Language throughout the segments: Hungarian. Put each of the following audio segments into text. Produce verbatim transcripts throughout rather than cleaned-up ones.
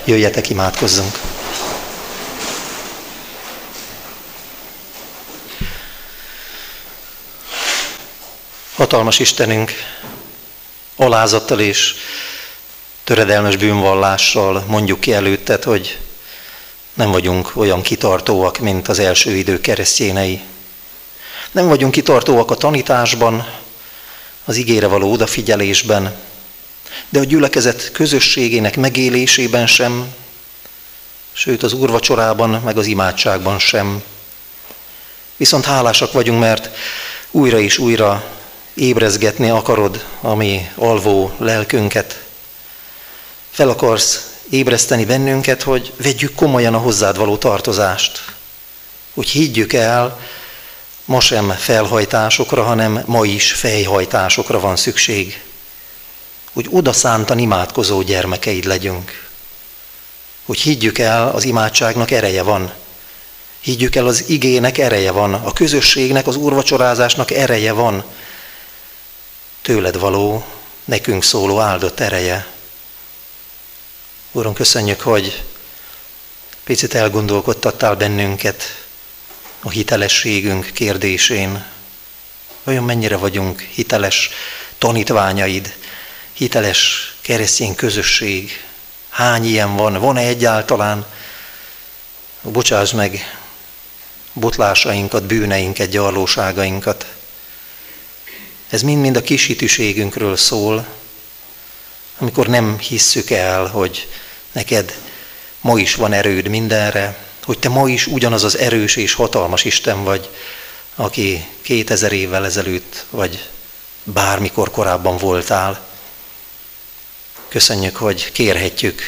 Jöjjetek, imádkozzunk! Hatalmas Istenünk, alázattal és töredelmes bűnvallással mondjuk ki előtted, hogy nem vagyunk olyan kitartóak, mint az első idők keresztjénei. Nem vagyunk kitartóak a tanításban, az igére való odafigyelésben, de a gyülekezet közösségének megélésében sem, sőt az úrvacsorában, meg az imádságban sem. Viszont hálásak vagyunk, mert újra és újra ébrezgetni akarod a mi alvó lelkünket. Fel akarsz ébreszteni bennünket, hogy vegyük komolyan a hozzád való tartozást. Hogy higgyük el, ma sem felhajtásokra, hanem ma is fejhajtásokra van szükség. Hogy odaszántan imádkozó gyermekeid legyünk. Hogy higgyük el, az imádságnak ereje van. Higgyük el, az igének ereje van. A közösségnek, az úrvacsorázásnak ereje van. Tőled való, nekünk szóló áldott ereje. Úrunk, köszönjük, hogy picit elgondolkodtattál bennünket a hitelességünk kérdésén. Vajon mennyire vagyunk hiteles tanítványaid, hiteles keresztény közösség? Hány ilyen van? Van-e egyáltalán? Bocsáss meg botlásainkat, bűneinket, gyarlóságainkat. Ez mind-mind a kis hitűségünkről szól, amikor nem hisszük el, hogy neked ma is van erőd mindenre, hogy te ma is ugyanaz az erős és hatalmas Isten vagy, aki kétezer évvel ezelőtt, vagy bármikor korábban voltál. Köszönjük, hogy kérhetjük,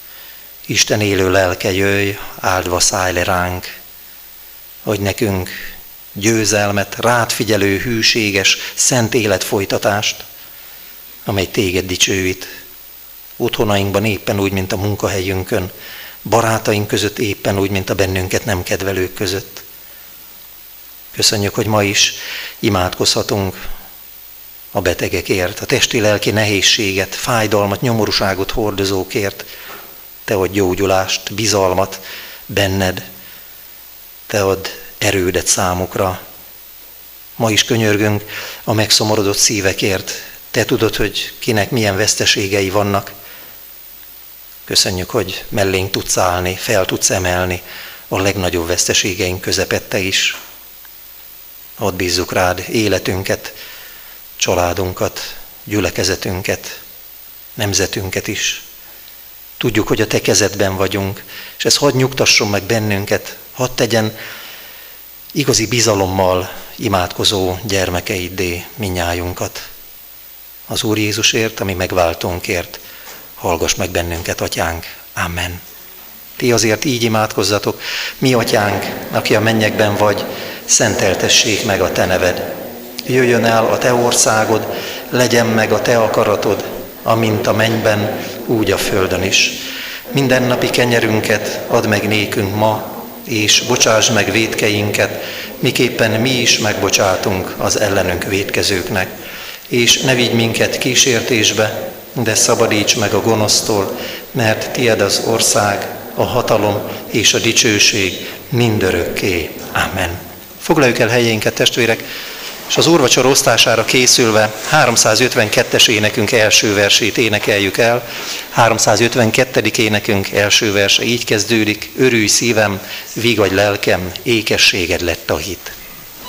Isten élő lelke, jöjj, áldva szállj le ránk, hogy nekünk győzelmet, rád figyelő, hűséges, szent életfolytatást, amely téged dicsőít. Otthonainkban éppen úgy, mint a munkahelyünkön, barátaink között éppen úgy, mint a bennünket nem kedvelők között. Köszönjük, hogy ma is imádkozhatunk a betegekért, a testi-lelki nehézséget, fájdalmat, nyomorúságot hordozókért. Te ad gyógyulást, bizalmat benned, te ad erődet számukra. Ma is könyörgünk a megszomorodott szívekért. Te tudod, hogy kinek milyen veszteségei vannak. Köszönjük, hogy mellénk tudsz állni, fel tudsz emelni a legnagyobb veszteségeink közepette is. Hadd bízzuk rád életünket, családunkat, gyülekezetünket, nemzetünket is. Tudjuk, hogy a te kezedben vagyunk, és ez hadd nyugtasson meg bennünket, hadd tegyen igazi bizalommal imádkozó gyermekeiddé minnyájunkat. Az Úr Jézusért, ami megváltónkért, hallgass meg bennünket, Atyánk. Amen. Ti azért így imádkozzatok: mi Atyánk, aki a mennyekben vagy, szenteltessék meg a te neved. Jöjjön el a te országod, legyen meg a te akaratod, amint a mennyben, úgy a földön is. Mindennapi kenyerünket add meg nékünk ma, és bocsáss meg vétkeinket, miképpen mi is megbocsátunk az ellenünk vétkezőknek. És ne vigy minket kísértésbe, de szabadíts meg a gonosztól, mert tied az ország, a hatalom és a dicsőség mindörökké. Amen. Foglaljuk el helyénket, testvérek, és az úrvacsora osztására készülve háromszázötvenkettes énekünk első versét énekeljük el. háromszázötvenkettedik énekünk első verse így kezdődik: örülj szívem, vigadj lelkem, ékességed lett a hit.